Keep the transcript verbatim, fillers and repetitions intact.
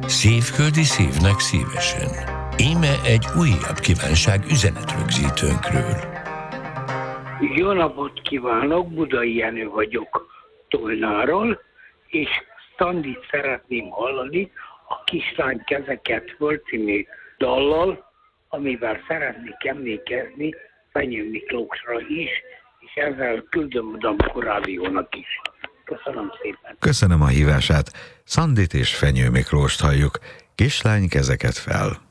Szívföldi szívnek szívesen. Íme egy újabb kívánság üzenetrögzítőnkről. Jó napot kívánok, Budai Jenő vagyok Tolnáról, és Szandit szeretném hallani a Kislány kezeket föl című dallal, amivel szeretnék emlékezni Fenyő Miklósra is, és ezzel küldöm oda a rádiónak is. Köszönöm szépen. Köszönöm a hívását. Szandit és Fenyő Miklóst halljuk. Kislány kezeket fel.